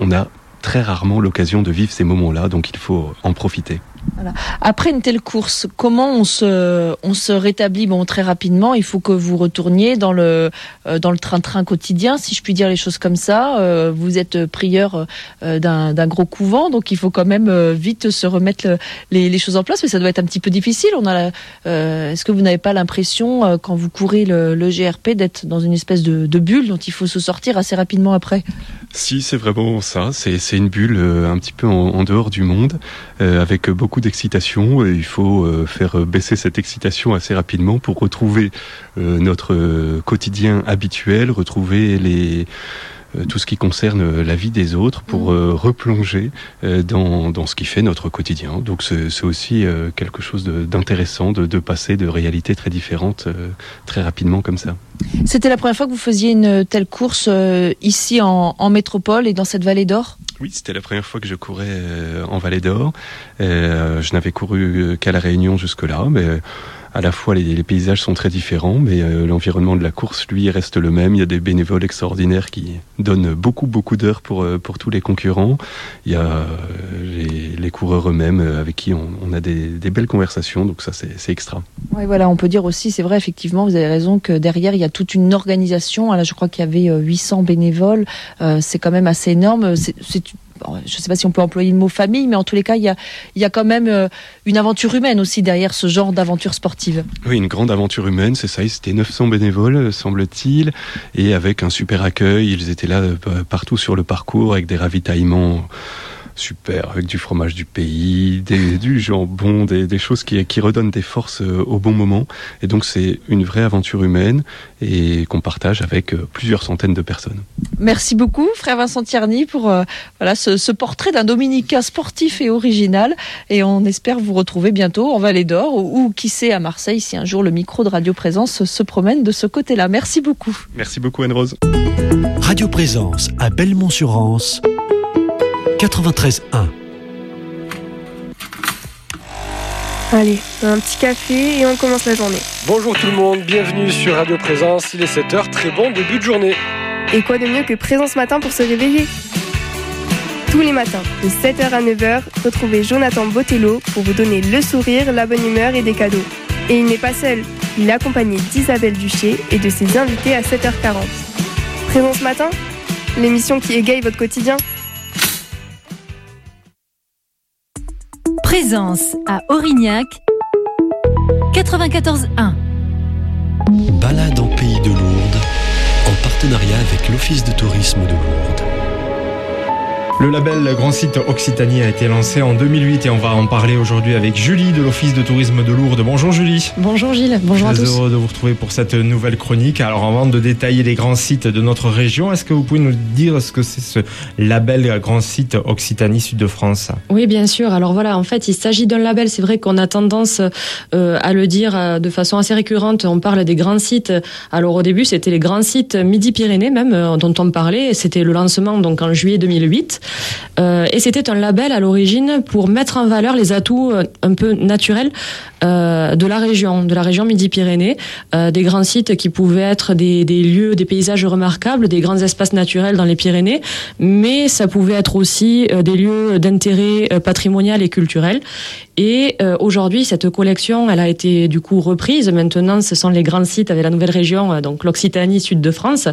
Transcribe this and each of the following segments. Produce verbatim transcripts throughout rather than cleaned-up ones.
on a très rarement l'occasion de vivre ces moments-là, donc il faut en profiter. Voilà. Après une telle course, comment on se, on se rétablit? Bon, très rapidement, il faut que vous retourniez dans le, euh, dans le train-train quotidien, si je puis dire les choses comme ça. Euh, vous êtes prieur euh, d'un, d'un gros couvent, donc il faut quand même euh, vite se remettre le, les, les choses en place, mais ça doit être un petit peu difficile. On a, euh, est-ce que vous n'avez pas l'impression, euh, quand vous courez le, le G R P, d'être dans une espèce de, de bulle dont il faut se sortir assez rapidement après? Si, c'est vraiment ça. C'est, c'est une bulle euh, un petit peu en, en dehors du monde, euh, avec beaucoup d'excitation. Et il faut euh, faire baisser cette excitation assez rapidement pour retrouver euh, notre euh, quotidien habituel, retrouver les euh, tout ce qui concerne la vie des autres pour euh, replonger euh, dans, dans ce qui fait notre quotidien. Donc c'est, c'est aussi euh, quelque chose de, d'intéressant de, de passer de réalités très différentes euh, très rapidement comme ça. C'était la première fois que vous faisiez une telle course euh, ici en, en métropole et dans cette vallée d'Or? Oui, c'était la première fois que je courais euh, en Vallée d'Or. Euh, je n'avais couru qu'à La Réunion jusque-là, mais euh, à la fois les, les paysages sont très différents, mais euh, l'environnement de la course, lui, reste le même. Il y a des bénévoles extraordinaires qui donnent beaucoup, beaucoup d'heures pour, euh, pour tous les concurrents. Il y a euh, les, les coureurs eux-mêmes euh, avec qui on, on a des, des belles conversations, donc ça, c'est, c'est extra. Oui, voilà, on peut dire aussi, c'est vrai, effectivement, vous avez raison, que derrière, il y a toute une organisation. Là, je crois qu'il y avait huit cents bénévoles. Euh, c'est quand même assez énorme. C'est, c'est je ne sais pas si on peut employer le mot famille, mais en tous les cas, il y a, il y a quand même euh, une aventure humaine aussi derrière ce genre d'aventure sportive. Oui, une grande aventure humaine, c'est ça. C'était neuf cents bénévoles, semble-t-il, et avec un super accueil. Ils étaient là euh, partout sur le parcours avec des ravitaillements super, avec du fromage du pays, des, du jambon, des, des choses qui, qui redonnent des forces euh, au bon moment. Et donc c'est une vraie aventure humaine et qu'on partage avec euh, plusieurs centaines de personnes. Merci beaucoup, frère Vincent Tierney, pour euh, voilà, ce, ce portrait d'un dominicain sportif et original. Et on espère vous retrouver bientôt en Vallée d'Or ou, ou qui sait à Marseille si un jour le micro de Radio Présence se promène de ce côté-là. Merci beaucoup. Merci beaucoup Anne-Rose. Radio Présence à Belmont-sur-Anse. quatre-vingt-treize un. Allez, un petit café et on commence la journée. Bonjour tout le monde, bienvenue sur Radio Présence, il est sept heures, très bon début de journée. Et quoi de mieux que Présence Matin pour se réveiller? Tous les matins, de sept heures à neuf heures, retrouvez Jonathan Botello pour vous donner le sourire, la bonne humeur et des cadeaux. Et il n'est pas seul, il est accompagné d'Isabelle Duché et de ses invités à sept heures quarante. Présence Matin, l'émission qui égaye votre quotidien. Présence à Aurignac, quatre-vingt-quatorze un. Balade en pays de Lourdes, en partenariat avec l'Office de tourisme de Lourdes. Le label Grand Site Occitanie a été lancé en deux mille huit et on va en parler aujourd'hui avec Julie de l'Office de tourisme de Lourdes. Bonjour Julie. Bonjour Gilles, bonjour à tous. Très heureux de vous retrouver pour cette nouvelle chronique. Alors avant de détailler les grands sites de notre région, est-ce que vous pouvez nous dire ce que c'est ce label Grand Site Occitanie Sud de France? Oui bien sûr, alors voilà, en fait il s'agit d'un label, c'est vrai qu'on a tendance euh, à le dire euh, de façon assez récurrente, on parle des grands sites. Alors au début c'était les grands sites Midi-Pyrénées même euh, dont on parlait, c'était le lancement donc en juillet deux mille huit. Euh, et c'était un label à l'origine pour mettre en valeur les atouts euh, un peu naturels euh, de la région, de la région Midi-Pyrénées, euh, des grands sites qui pouvaient être des, des lieux, des paysages remarquables, des grands espaces naturels dans les Pyrénées, mais ça pouvait être aussi euh, des lieux d'intérêt euh, patrimonial et culturel. Et euh, aujourd'hui, cette collection, elle a été du coup reprise. Maintenant, ce sont les grands sites avec la nouvelle région, euh, donc l'Occitanie, Sud de France.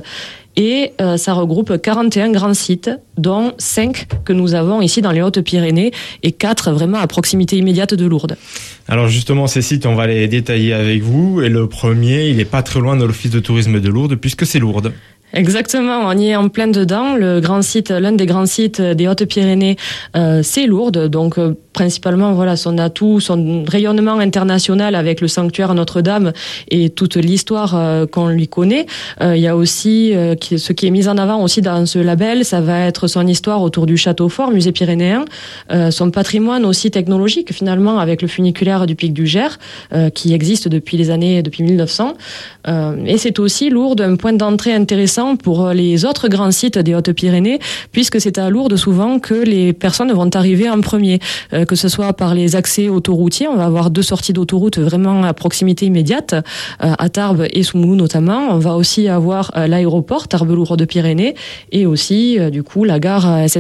Et euh, ça regroupe quarante et un grands sites, dont cinq que nous avons ici dans les Hautes-Pyrénées et quatre vraiment à proximité immédiate de Lourdes. Alors justement, ces sites, on va les détailler avec vous. Et le premier, il n'est pas très loin de l'Office de tourisme de Lourdes, puisque c'est Lourdes. Exactement, on y est en plein dedans. Le grand site, l'un des grands sites des Hautes-Pyrénées, euh, c'est Lourdes. Donc euh, principalement, voilà, son atout, son rayonnement international avec le sanctuaire Notre-Dame et toute l'histoire euh, qu'on lui connaît. Euh, il y a aussi euh, qui, ce qui est mis en avant aussi dans ce label, ça va être son histoire autour du château fort, musée pyrénéen, euh, son patrimoine aussi technologique finalement avec le funiculaire du Pic du Gers euh, qui existe depuis les années depuis mille neuf cents. Euh, et c'est aussi Lourdes un point d'entrée intéressant pour les autres grands sites des Hautes-Pyrénées, puisque c'est à Lourdes souvent que les personnes vont arriver en premier, euh, que ce soit par les accès autoroutiers, on va avoir deux sorties d'autoroute vraiment à proximité immédiate, euh, à Tarbes et Soumoulou notamment. On va aussi avoir euh, l'aéroport Tarbes-Lourdes-Pyrénées et aussi euh, du coup la gare S N C F